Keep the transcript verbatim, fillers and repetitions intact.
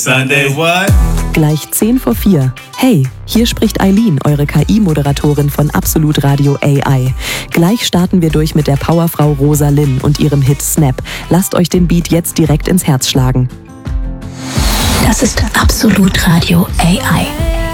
Sunday what? Gleich zehn vor vier. Hey, hier spricht Eileen, eure K I-Moderatorin von Absolut Radio A I. Gleich starten wir durch mit der Powerfrau Rosa Linn und ihrem Hit Snap. Lasst euch den Beat jetzt direkt ins Herz schlagen. Das ist Absolut Radio A I.